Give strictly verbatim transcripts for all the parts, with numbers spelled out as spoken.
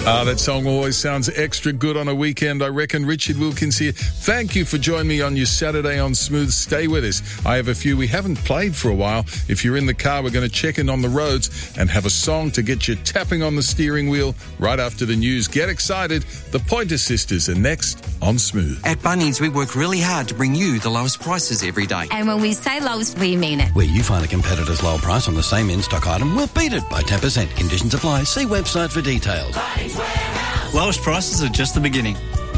Ah, that song always sounds extra good on a weekend, I reckon. Richard Wilkins here. Thank you for joining me on your Saturday on Smooth. Stay with us. I have a few we haven't played for a while. If you're in the car, we're going to check in on the roads and have a song to get you tapping on the steering wheel right after the news. Get excited. The Pointer Sisters are next on Smooth. At Bunnings, we work really hard to bring you the lowest prices every day. And when we say lowest, we mean it. Where you find a competitor's low price on the same in-stock item, we'll beat it by ten percent. Conditions apply. See website for details. Lowest prices are just the beginning.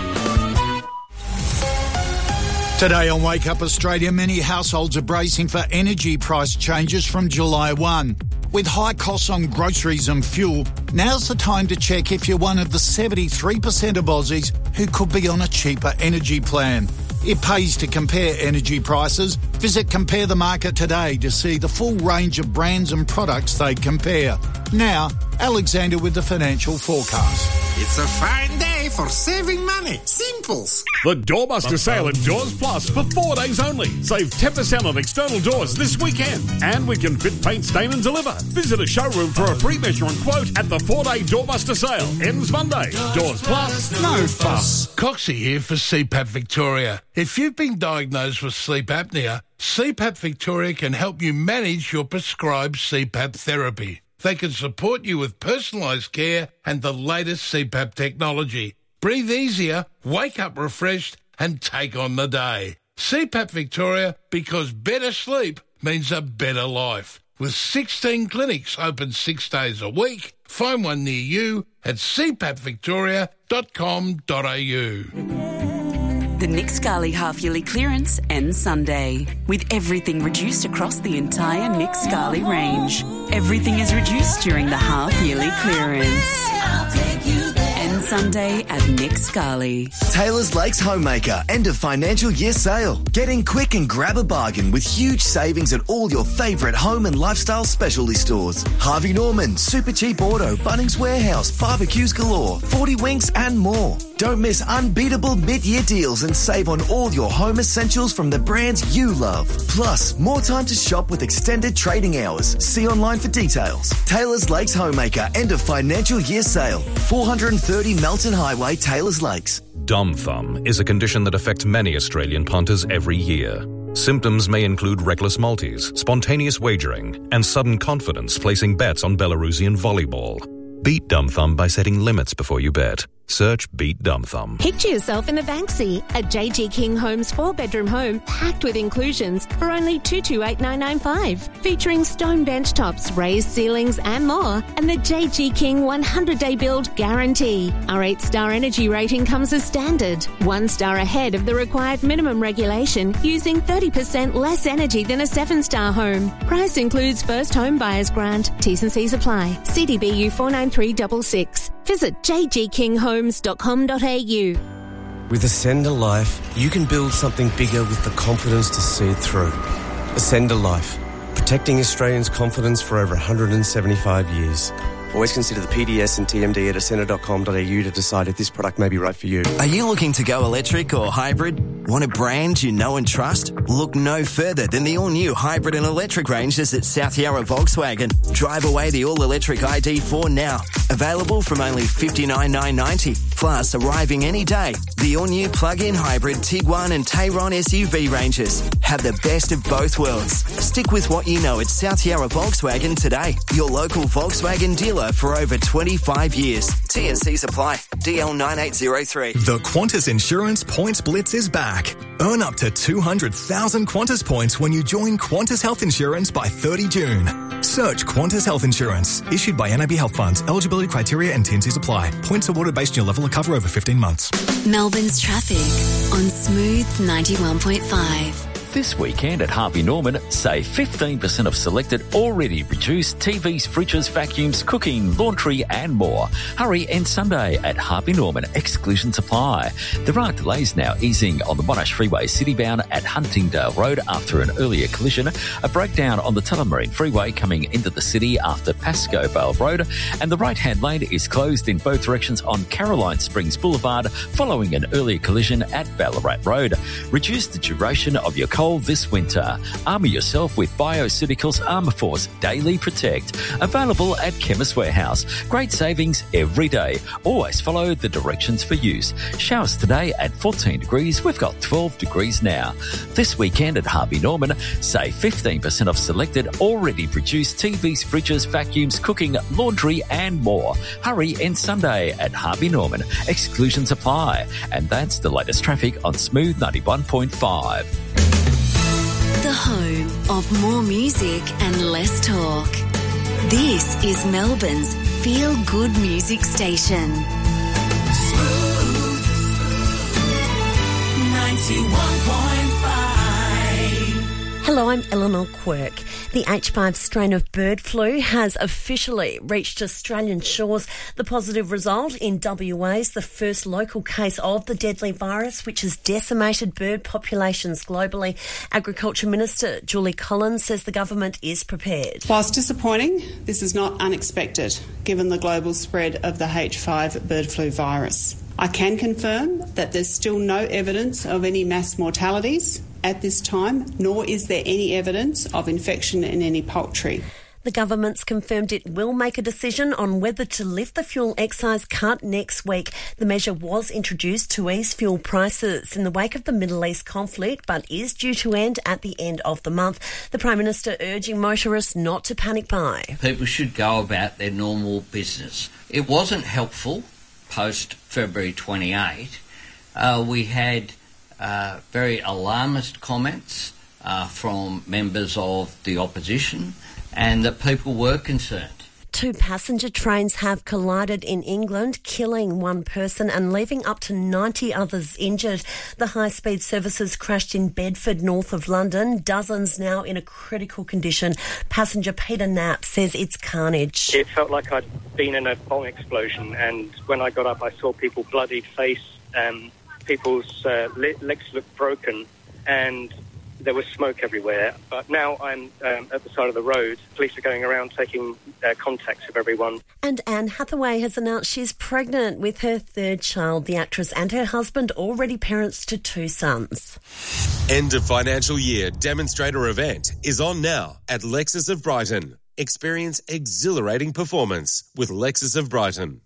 Today on Wake Up Australia, many households are bracing for energy price changes from July first. With high costs on groceries and fuel, now's the time to check if you're one of the seventy-three percent of Aussies who could be on a cheaper energy plan. It pays to compare energy prices. Visit Compare the Market today to see the full range of brands and products they compare. Now, Alexander with the financial forecast. It's a fine day for saving money. Simples. The Doorbuster sale at Doors Plus for four days only. Save ten percent on external doors this weekend. And we can fit, paint, stain and deliver. Visit a showroom for a free measure and quote at the four-day Doorbuster sale. Ends Monday. Doors Plus. No fuss. Coxie here for C PAP Victoria. If you've been diagnosed with sleep apnea, C PAP Victoria can help you manage your prescribed C PAP therapy. They can support you with personalised care and the latest C PAP technology. Breathe easier, wake up refreshed and take on the day. C PAP Victoria, because better sleep means a better life. With sixteen clinics open six days a week, find one near you at c pap victoria dot com dot a u. The Nick Scali half-yearly clearance ends Sunday, with everything reduced across the entire Nick Scali range. Everything is reduced during the half-yearly clearance. Ends Sunday at Nick Scali. Taylor's Lakes Homemaker end of financial year sale. Get in quick and grab a bargain with huge savings at all your favourite home and lifestyle specialty stores. Harvey Norman, Super Cheap Auto, Bunnings Warehouse, barbecues galore, forty Winks and more. Don't miss unbeatable mid-year deals and save on all your home essentials from the brands you love. Plus, more time to shop with extended trading hours. See online for details. Taylor's Lakes Homemaker end of financial year sale. four thirty Melton Highway, Taylor's Lakes. Dumb thumb is a condition that affects many Australian punters every year. Symptoms may include reckless multis, spontaneous wagering, and sudden confidence placing bets on Belarusian volleyball. Beat dumb thumb by setting limits before you bet. Search Beat Dumb Thumb. Picture yourself in the Banksy, a J G King Homes four-bedroom home packed with inclusions for only two hundred twenty-eight thousand nine hundred ninety-five dollars. Featuring stone bench tops, raised ceilings and more, and the J G King one hundred day build guarantee. Our eight-star energy rating comes as standard, one star ahead of the required minimum regulation, using thirty percent less energy than a seven-star home. Price includes first home buyer's grant. T's and C's apply. C D B U four nine three six six. Visit j g king homes dot com dot a u. With Ascender Life, you can build something bigger with the confidence to see it through. Ascender Life, protecting Australians' confidence for over one hundred seventy-five years. Always consider the P D S and T M D at ascender dot com dot a u to decide if this product may be right for you. Are you looking to go electric or hybrid? Want a brand you know and trust? Look no further than the all-new hybrid and electric ranges at South Yarra Volkswagen. Drive away the all-electric I D four now. Available from only fifty-nine thousand nine hundred ninety dollars. Plus, arriving any day, the all-new plug-in hybrid Tiguan and Tayron S U V ranges. Have the best of both worlds. Stick with what you know at South Yarra Volkswagen today. Your local Volkswagen dealer for over twenty-five years. T and C's apply. D L nine eight zero three. The Qantas Insurance Points Blitz is back. Earn up to two hundred thousand Qantas points when you join Qantas Health Insurance by thirty June. Search Qantas Health Insurance. Issued by N A B Health Funds. Eligibility criteria and T and C's apply. Points awarded based on your level of cover over fifteen months. Melbourne's traffic on Smooth ninety-one point five. This weekend at Harvey Norman, save fifteen percent of selected already reduced T Vs, fridges, vacuums, cooking, laundry and more. Hurry and Sunday at Harvey Norman. Exclusions apply. There are delays now easing on the Monash Freeway citybound at Huntingdale Road after an earlier collision, a breakdown on the Tullamarine Freeway coming into the city after Pascoe Vale Road, and the right-hand lane is closed in both directions on Caroline Springs Boulevard following an earlier collision at Ballarat Road. Reduce the duration of your cold cold this winter. Armour yourself with Bioceuticals Armour Force Daily Protect. Available at Chemist Warehouse. Great savings every day. Always follow the directions for use. Showers today at fourteen degrees. We've got twelve degrees now. This weekend at Harvey Norman, save fifteen percent off selected already produced T Vs, fridges, vacuums, cooking, laundry and more. Hurry and Sunday at Harvey Norman. Exclusions apply. And that's the latest traffic on Smooth ninety-one point five. The home of more music and less talk. This is Melbourne's Feel Good Music Station. Smooth ninety-one point five. Hello, I'm Eleanor Quirk. The H five strain of bird flu has officially reached Australian shores. The positive result in W A is the first local case of the deadly virus, which has decimated bird populations globally. Agriculture Minister Julie Collins says the government is prepared. Whilst disappointing, this is not unexpected, given the global spread of the H five bird flu virus. I can confirm that there's still no evidence of any mass mortalities at this time, nor is there any evidence of infection in any poultry. The government's confirmed it will make a decision on whether to lift the fuel excise cut next week. The measure was introduced to ease fuel prices in the wake of the Middle East conflict, but is due to end at the end of the month. The Prime Minister urging motorists not to panic buy. People should go about their normal business. It wasn't helpful post-February twenty-eighth. Uh, we had uh, very alarmist comments uh, from members of the opposition, and that people were concerned. Two passenger trains have collided in England, killing one person and leaving up to ninety others injured. The high-speed services crashed in Bedford, north of London, dozens now in a critical condition. Passenger Peter Knapp says it's carnage. It felt like I'd been in a bomb explosion, and when I got up I saw people bloodied face, um, people's uh, legs looked broken, and there was smoke everywhere. But now I'm um, at the side of the road. Police are going around taking uh, contacts of everyone. And Anne Hathaway has announced she's pregnant with her third child. The actress and her husband already parents to two sons. End of financial year demonstrator event is on now at Lexus of Brighton. Experience exhilarating performance with Lexus of Brighton.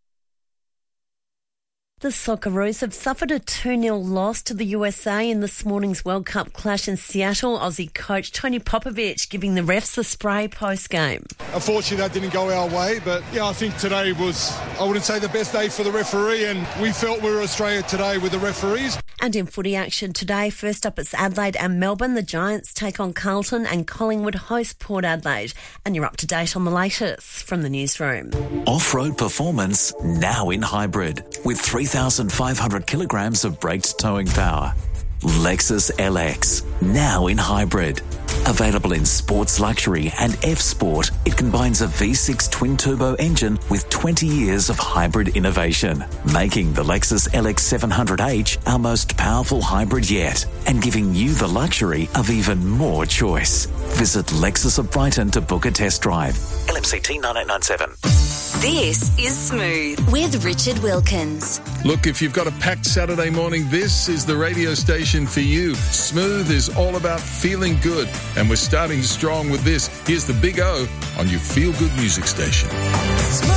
The Socceroos have suffered a two nil loss to the U S A in this morning's World Cup clash in Seattle. Aussie coach Tony Popovich giving the refs the spray post-game. Unfortunately, that didn't go our way, but yeah, I think today was, I wouldn't say the best day for the referee, and we felt we were Australia today with the referees. And in footy action today, first up it's Adelaide and Melbourne. The Giants take on Carlton and Collingwood host Port Adelaide. And you're up to date on the latest from the newsroom. Off-road performance now in hybrid with three thousand five hundred kilograms of braked towing power. Lexus L X, now in hybrid. Available in Sports Luxury and F Sport, it combines a V six twin-turbo engine with twenty years of hybrid innovation, making the Lexus L X seven hundred H our most powerful hybrid yet, and giving you the luxury of even more choice. Visit Lexus of Brighton to book a test drive. L M C T nine eight nine seven. This is Smooth with Richard Wilkins. Look, if you've got a packed Saturday morning, this is the radio station for you. Smooth is all about feeling good, and we're starting strong with this. Here's the Big O on your Feel Good Music Station.